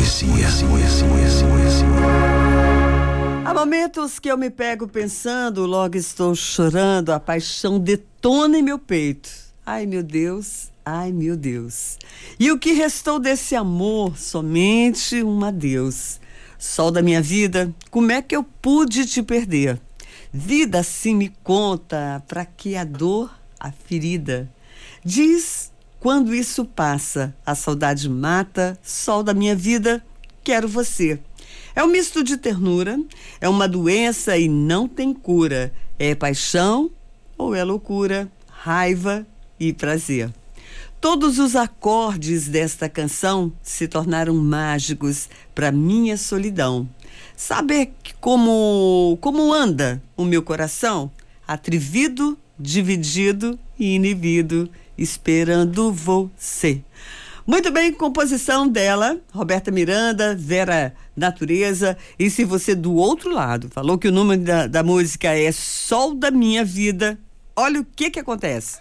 Há momentos que eu me pego pensando, logo estou chorando, a paixão detona em meu peito. Ai, meu Deus, ai, meu Deus. E o que restou desse amor? Somente um adeus. Sol da minha vida, como é que eu pude te perder? Vida, assim me conta, pra que a dor, a ferida? Diz, quando isso passa, a saudade mata, sol da minha vida, quero você. É um misto de ternura, é uma doença e não tem cura. É paixão ou é loucura, raiva e prazer. Todos os acordes desta canção se tornaram mágicos para minha solidão. Saber como anda o meu coração? Atrevido, dividido e inibido, esperando você. Muito bem, composição dela, Roberta Miranda, Vera Natureza. E se você do outro lado falou que o nome da música é Sol da Minha Vida, olha o que acontece.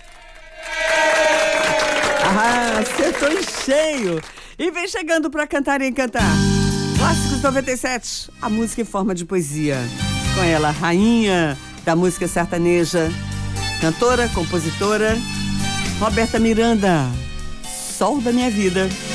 Acertou em cheio. E vem chegando para cantar e encantar. Clássicos 97, a música em forma de poesia. Com ela, rainha da música sertaneja, cantora, compositora, Roberta Miranda. Sol da minha vida.